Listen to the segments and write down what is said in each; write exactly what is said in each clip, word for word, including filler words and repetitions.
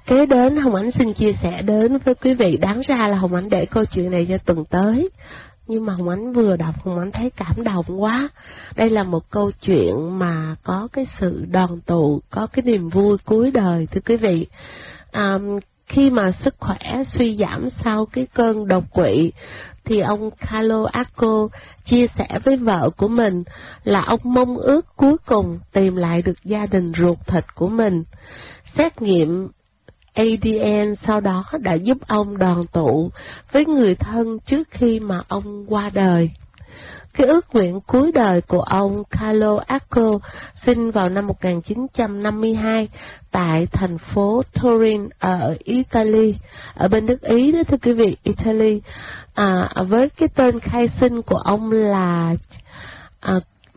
Kế đến Hồng Ánh xin chia sẻ đến với quý vị, đáng ra là Hồng Ánh để câu chuyện này cho tuần tới, nhưng mà Hồng Ánh vừa đọc Hồng Ánh thấy cảm động quá. Đây là một câu chuyện mà có cái sự đoàn tụ, có cái niềm vui cuối đời thưa quý vị. À, khi mà sức khỏe suy giảm sau cái cơn đột quỵ, thì ông Carlo Acco chia sẻ với vợ của mình là ông mong ước cuối cùng tìm lại được gia đình ruột thịt của mình. Xét nghiệm a đê en sau đó đã giúp ông đoàn tụ với người thân trước khi mà ông qua đời. Cái ước nguyện cuối đời của ông Carlo Acco sinh vào năm một nghìn chín trăm năm mươi hai tại thành phố Turin ở Italy, ở bên nước Ý đó thưa quý vị, Italy. À, với cái tên khai sinh của ông là à,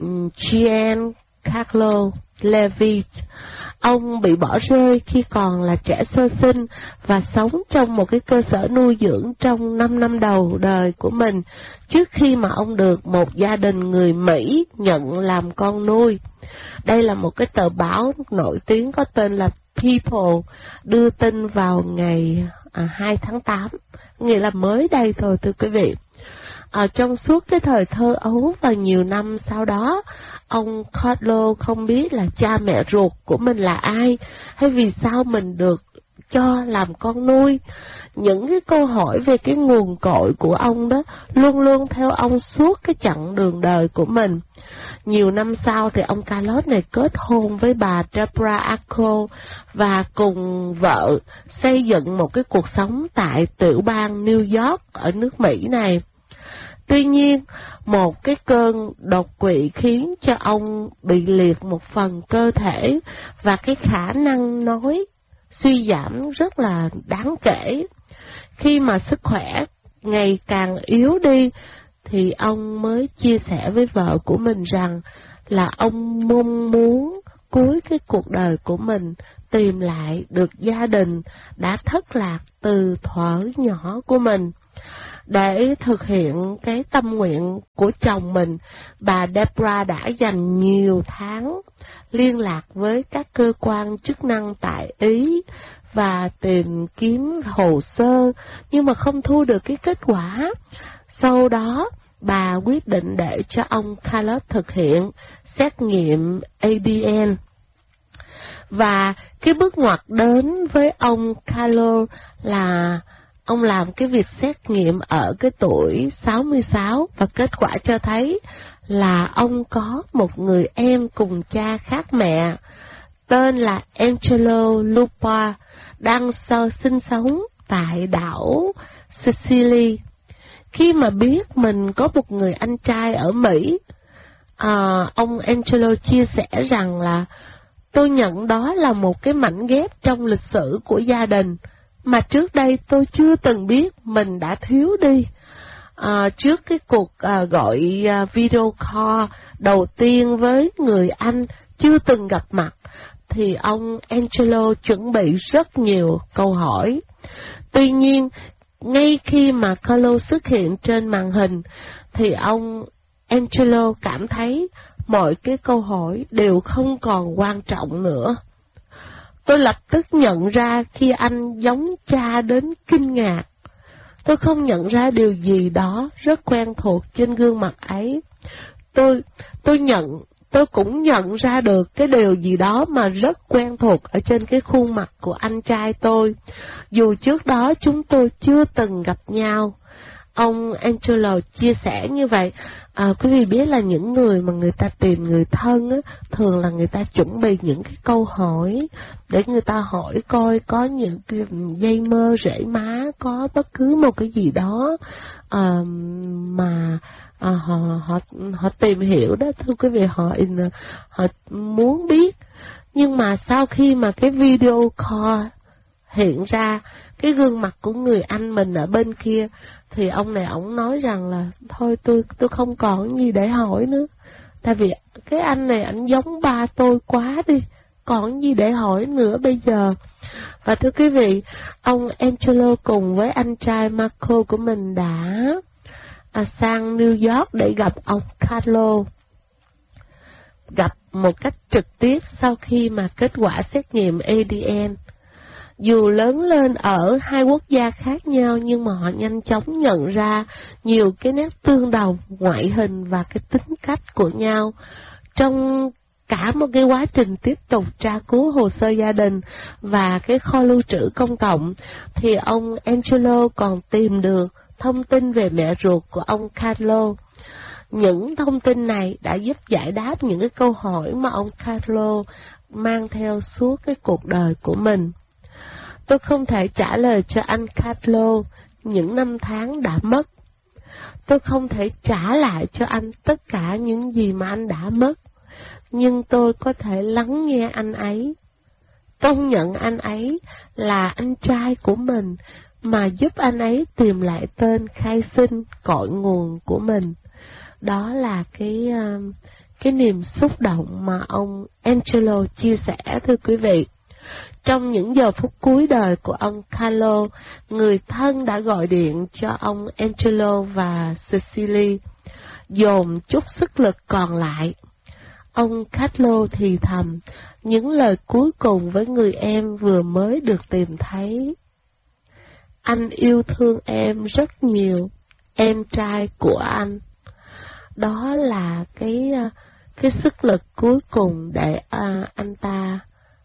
Giancarlo Levi. Ông bị bỏ rơi khi còn là trẻ sơ sinh và sống trong một cái cơ sở nuôi dưỡng trong năm năm đầu đời của mình, trước khi mà ông được một gia đình người Mỹ nhận làm con nuôi. Đây là một cái tờ báo nổi tiếng có tên là People đưa tin vào ngày à, hai tháng tám, nghĩa là mới đây thôi thưa quý vị. À, trong suốt cái thời thơ ấu và nhiều năm sau đó, ông Carlo không biết là cha mẹ ruột của mình là ai, hay vì sao mình được cho làm con nuôi. Những cái câu hỏi về cái nguồn cội của ông đó luôn luôn theo ông suốt cái chặng đường đời của mình. Nhiều năm sau thì ông Carlos này kết hôn với bà Deborah Acco và cùng vợ xây dựng một cái cuộc sống tại tiểu bang New York ở nước Mỹ này. Tuy nhiên, một cái cơn đột quỵ khiến cho ông bị liệt một phần cơ thể và cái khả năng nói suy giảm rất là đáng kể. Khi mà sức khỏe ngày càng yếu đi, thì ông mới chia sẻ với vợ của mình rằng là ông mong muốn cuối cái cuộc đời của mình tìm lại được gia đình đã thất lạc từ thuở nhỏ của mình. Để thực hiện cái tâm nguyện của chồng mình, bà Deborah đã dành nhiều tháng liên lạc với các cơ quan chức năng tại Ý và tìm kiếm hồ sơ, nhưng mà không thu được cái kết quả. Sau đó, bà quyết định để cho ông Carlos thực hiện xét nghiệm a đê en. Và cái bước ngoặt đến với ông Carlo là ông làm cái việc xét nghiệm ở cái tuổi sáu mươi sáu và kết quả cho thấy là ông có một người em cùng cha khác mẹ, tên là Angelo Lupa, đang sinh sống tại đảo Sicily. Khi mà biết mình có một người anh trai ở Mỹ, à, ông Angelo chia sẻ rằng là tôi nhận đó là một cái mảnh ghép trong lịch sử của gia đình mà trước đây tôi chưa từng biết mình đã thiếu đi. À, trước cái cuộc à, gọi à, video call đầu tiên với người anh chưa từng gặp mặt, thì ông Angelo chuẩn bị rất nhiều câu hỏi. Tuy nhiên, ngay khi mà Carlo xuất hiện trên màn hình, thì ông Angelo cảm thấy mọi cái câu hỏi đều không còn quan trọng nữa. Tôi lập tức nhận ra khi anh giống cha đến kinh ngạc. Tôi không nhận ra điều gì đó rất quen thuộc trên gương mặt ấy. Tôi, tôi nhận, tôi cũng nhận ra được cái điều gì đó mà rất quen thuộc ở trên cái khuôn mặt của anh trai tôi, dù trước đó chúng tôi chưa từng gặp nhau. Ông Angelo chia sẻ như vậy. À, quý vị biết là những người mà người ta tìm người thân á, thường là người ta chuẩn bị những cái câu hỏi để người ta hỏi coi có những cái dây mơ rễ má, có bất cứ một cái gì đó à, mà à, họ họ họ tìm hiểu đó thưa quý vị, họ họ muốn biết. Nhưng mà sau khi mà cái video call hiện ra cái gương mặt của người anh mình ở bên kia, thì ông này ổng nói rằng là thôi tôi tôi không còn gì để hỏi nữa, tại vì cái anh này ảnh giống ba tôi quá đi, còn gì để hỏi nữa bây giờ. Và thưa quý vị, ông Angelo cùng với anh trai Marco của mình đã à, sang New York để gặp ông Carlo, gặp một cách trực tiếp sau khi mà kết quả xét nghiệm a đê en. Dù lớn lên ở hai quốc gia khác nhau nhưng mà họ nhanh chóng nhận ra nhiều cái nét tương đồng, ngoại hình và cái tính cách của nhau. Trong cả một cái quá trình tiếp tục tra cứu hồ sơ gia đình và cái kho lưu trữ công cộng, thì ông Angelo còn tìm được thông tin về mẹ ruột của ông Carlo. Những thông tin này đã giúp giải đáp những cái câu hỏi mà ông Carlo mang theo suốt cái cuộc đời của mình. Tôi không thể trả lời cho anh Carlo những năm tháng đã mất. Tôi không thể trả lại cho anh tất cả những gì mà anh đã mất. Nhưng tôi có thể lắng nghe anh ấy, công nhận anh ấy là anh trai của mình, mà giúp anh ấy tìm lại tên khai sinh cội nguồn của mình. Đó là cái cái niềm xúc động mà ông Angelo chia sẻ, thưa quý vị. Trong những giờ phút cuối đời của ông Carlo, người thân đã gọi điện cho ông Angelo và Cecily, dồn chút sức lực còn lại. Ông Carlo thì thầm những lời cuối cùng với người em vừa mới được tìm thấy. Anh yêu thương em rất nhiều, em trai của anh. Đó là cái cái sức lực cuối cùng để uh, anh ta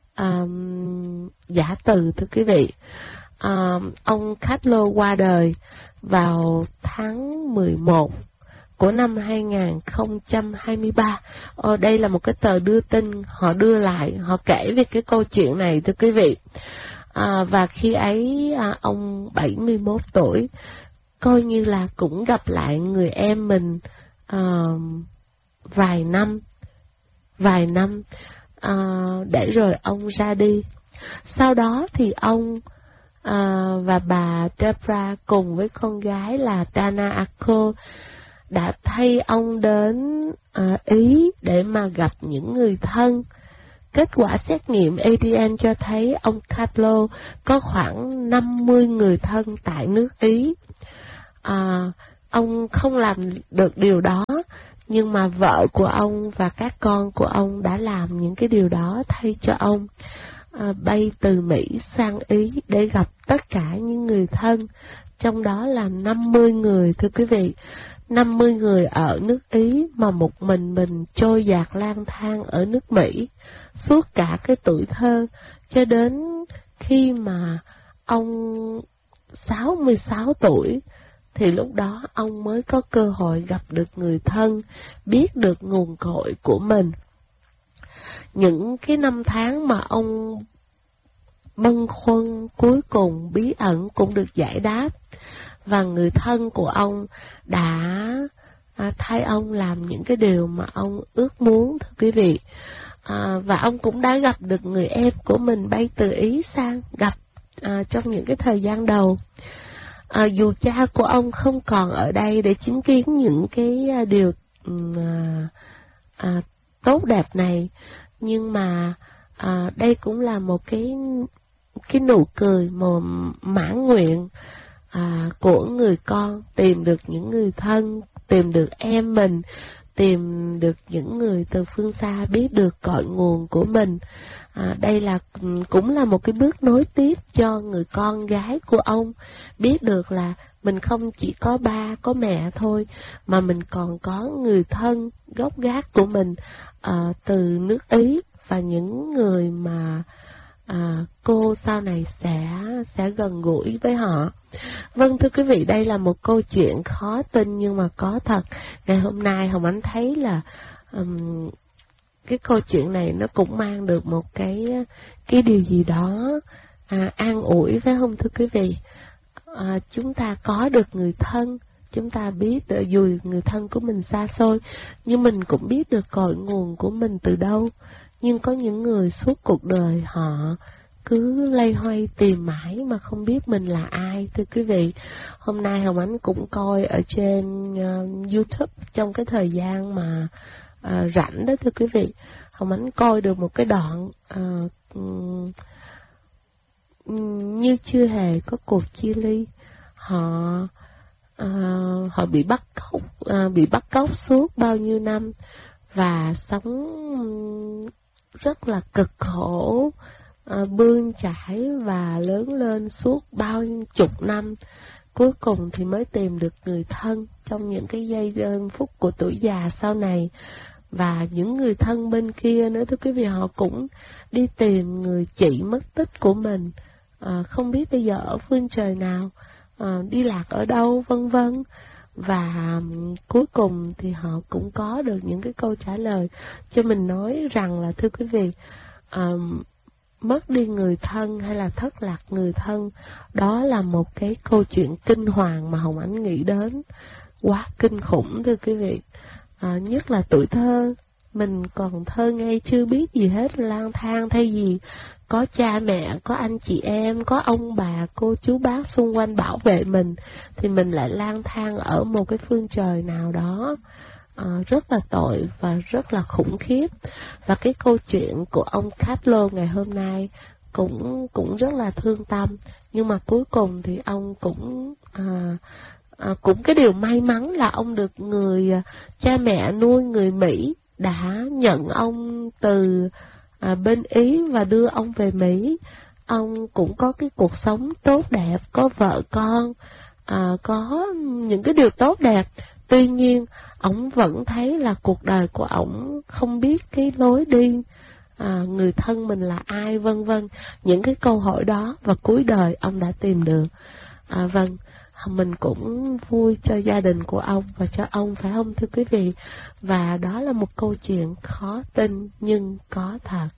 um, giả từ, thưa quý vị. Uh, ông Carlo qua đời vào tháng mười một của năm hai nghìn không trăm hai mươi ba. Ờ, đây là một cái tờ đưa tin họ đưa lại, họ kể về cái câu chuyện này, thưa quý vị. À, và khi ấy à, ông bảy mươi mốt tuổi, coi như là cũng gặp lại người em mình à, vài năm, vài năm à, để rồi ông ra đi. Sau đó thì ông à, và bà Debra cùng với con gái là Dana Arco đã thay ông đến à, Ý để mà gặp những người thân. Kết quả xét nghiệm a đê en cho thấy ông Carlo có khoảng năm mươi người thân tại nước Ý. À, ông không làm được điều đó, nhưng mà vợ của ông và các con của ông đã làm những cái điều đó thay cho ông. À, bay từ Mỹ sang Ý để gặp tất cả những người thân, trong đó là năm mươi người, thưa quý vị. năm mươi người ở nước Ý mà một mình mình trôi dạt lang thang ở nước Mỹ suốt cả cái tuổi thơ, cho đến khi mà ông sáu mươi sáu tuổi thì lúc đó ông mới có cơ hội gặp được người thân, biết được nguồn cội của mình. Những cái năm tháng mà ông bâng khuâng cuối cùng bí ẩn cũng được giải đáp, và người thân của ông đã à, thay ông làm những cái điều mà ông ước muốn, thưa quý vị. À, và ông cũng đã gặp được người em của mình bay từ Ý sang, gặp à, trong những cái thời gian đầu. À, dù cha của ông không còn ở đây để chứng kiến những cái à, điều à, à, tốt đẹp này, nhưng mà à, đây cũng là một cái cái nụ cười một mãn nguyện à, của người con, tìm được những người thân, tìm được em mình, tìm được những người từ phương xa biết được cội nguồn của mình. À, đây là cũng là một cái bước nối tiếp cho người con gái của ông biết được là mình không chỉ có ba, có mẹ thôi, mà mình còn có người thân gốc gác của mình à, từ nước Ý, và những người mà à, cô sau này sẽ sẽ gần gũi với họ. Vâng, thưa quý vị, đây là một câu chuyện khó tin nhưng mà có thật. Ngày hôm nay Hồng Ánh thấy là um, cái câu chuyện này nó cũng mang được một cái cái điều gì đó à, an ủi, phải không thưa quý vị? À, chúng ta có được người thân, chúng ta biết được dù người thân của mình xa xôi, nhưng mình cũng biết được cội nguồn của mình từ đâu. Nhưng có những người suốt cuộc đời họ cứ loay hoay tìm mãi mà không biết mình là ai, thưa quý vị. Hôm nay Hồng Ánh cũng coi ở trên uh, YouTube trong cái thời gian mà uh, rảnh đó, thưa quý vị. Hồng Ánh coi được một cái đoạn uh, um, như chưa hề có cuộc chia ly. Họ uh, họ bị bắt cóc, uh, bị bắt cóc suốt bao nhiêu năm và sống rất là cực khổ, à, bươn chải và lớn lên suốt bao chục năm, cuối cùng thì mới tìm được người thân trong những cái giây phút của tuổi già sau này. Và những người thân bên kia nữa thưa quý vị, họ cũng đi tìm người chị mất tích của mình, à, không biết bây giờ ở phương trời nào, à, đi lạc ở đâu, vân vân. Và um, cuối cùng thì họ cũng có được những cái câu trả lời cho mình nói rằng là thưa quý vị, um, mất đi người thân hay là thất lạc người thân, đó là một cái câu chuyện kinh hoàng mà Hồng Ánh nghĩ đến quá kinh khủng thưa quý vị. À, nhất là tuổi thơ, mình còn thơ ngây chưa biết gì hết, lang thang thay vì có cha mẹ, có anh chị em, có ông bà, cô chú bác xung quanh bảo vệ mình, thì mình lại lang thang ở một cái phương trời nào đó à, rất là tội và rất là khủng khiếp. Và cái câu chuyện của ông Castlo ngày hôm nay cũng cũng rất là thương tâm, nhưng mà cuối cùng thì ông cũng à, à, cũng cái điều may mắn là ông được người à, cha mẹ nuôi người Mỹ đã nhận ông từ à, bên Ý và đưa ông về Mỹ. Ông cũng có cái cuộc sống tốt đẹp, có vợ con, à, có những cái điều tốt đẹp. Tuy nhiên, ông vẫn thấy là cuộc đời của ông không biết cái lối đi, à, người thân mình là ai, vân vân. Những cái câu hỏi đó và cuối đời ông đã tìm được. À, vâng, mình cũng vui cho gia đình của ông và cho ông, phải không thưa quý vị? Và đó là một câu chuyện khó tin nhưng có thật.